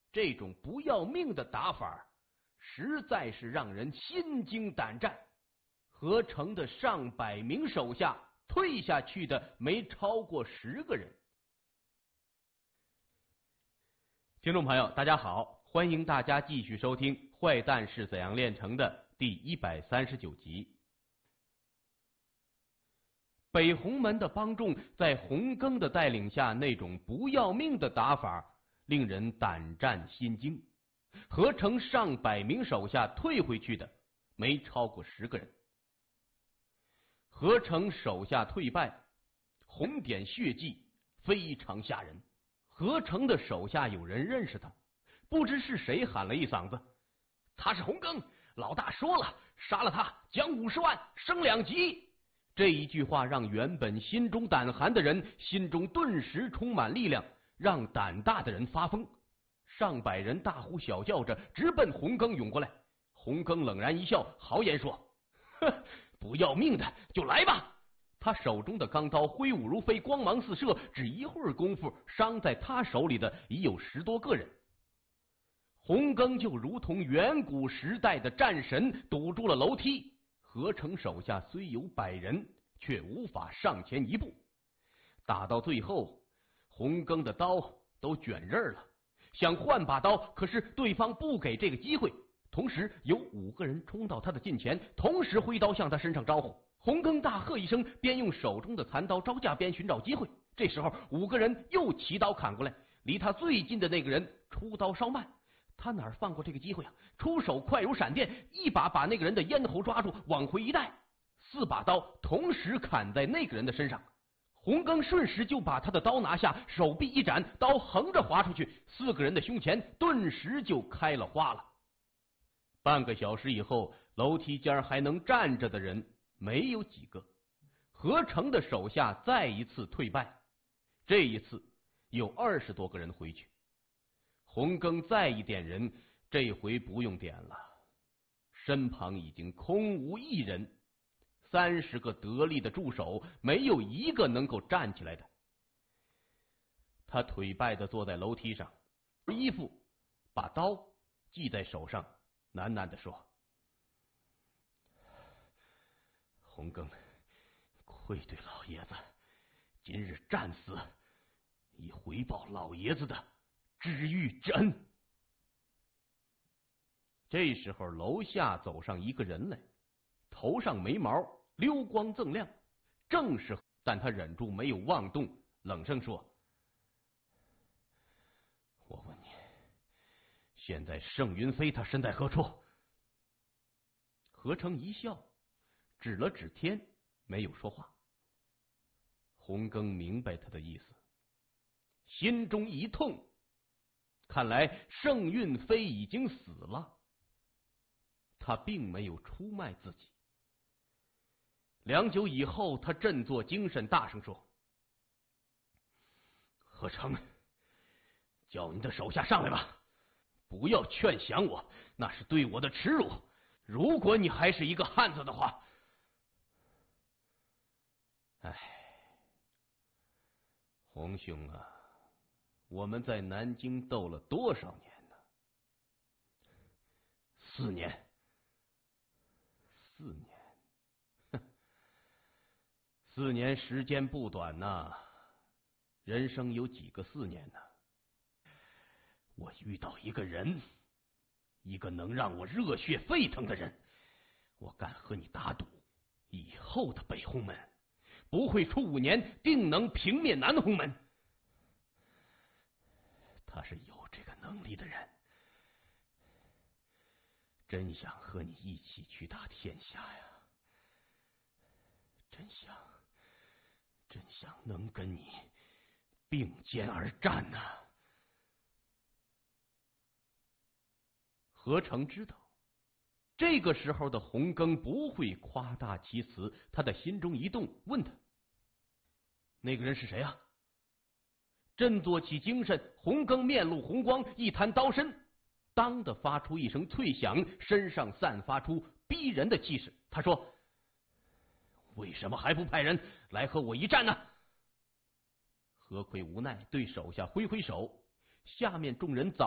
这种不要命的打法实在是让人心惊胆战。合成的上百名手下退下去的没超过10个人。听众朋友大家好，欢迎大家继续收听《坏蛋是怎样炼成的》第139集。北红门的帮众在洪庚的带领下，那种不要命的打法令人胆战心惊。合成上百名手下退回去的没超过10个人。合成手下退败，红点血迹，非常吓人。合成的手下有人认识他，不知是谁喊了一嗓子：“他是洪庚，老大说了，杀了他奖50万，升2级。”这一句话让原本心中胆寒的人心中顿时充满力量，让胆大的人发疯。上百人大呼小叫着直奔洪庚涌过来。洪庚冷然一笑，豪言说：“呵，不要命的就来吧！”他手中的钢刀挥舞如飞，光芒四射，只一会儿功夫，伤在他手里的已有10多个人。洪庚就如同远古时代的战神，堵住了楼梯。合成手下虽有100人，却无法上前一步。打到最后，洪庚的刀都卷刃了，想换把刀，可是对方不给这个机会。同时有5个人冲到他的近前，同时挥刀向他身上招呼。洪庚大喝一声，边用手中的残刀招架，边寻找机会。这时候5个人又齐刀砍过来，离他最近的那个人出刀稍慢，他哪放过这个机会啊？出手快如闪电，一把把那个人的咽喉抓住，往回一带，4把刀同时砍在那个人的身上。洪庚顺势就把他的刀拿下，手臂一展，刀横着划出去，4个人的胸前顿时就开了花了。半个小时以后，楼梯间还能站着的人没有几个。合成的手下再一次退败，这一次有20多个人回去。洪庚再一点人，这回不用点了，身旁已经空无一人，30个得力的助手没有一个能够站起来的。他腿败的坐在楼梯上，衣服把刀系在手上，喃喃地说：“洪庚，愧对老爷子，今日战死，以回报老爷子的知遇之恩。”这时候楼下走上一个人来，头上眉毛溜光锃亮，正是，但他忍住没有妄动，冷声说：“我问你，现在盛云飞他身在何处？”合成一笑，指了指天，没有说话。洪庚明白他的意思，心中一痛，看来盛运飞已经死了，他并没有出卖自己。良久以后，他振作精神，大声说：“合成，叫你的手下上来吧，不要劝降我，那是对我的耻辱。如果你还是一个汉子的话。”洪兄啊，我们在南京斗了多少年呢？4年。4年，哼，4年时间不短呐，人生有几个4年呢？我遇到一个人，一个能让我热血沸腾的人，我敢和你打赌，以后的北红门不会出5年，定能平灭南红门。他是有这个能力的人，真想和你一起去打天下呀！真想能跟你并肩而战呐！何成知道，这个时候的洪庚不会夸大其词，他的心中一动，问他：“那个人是谁啊？”振作起精神，洪庚面露红光，一弹刀身，当的发出一声脆响，身上散发出逼人的气势。他说：“为什么还不派人来和我一战呢？”何魁无奈，对手下挥挥手，下面众人早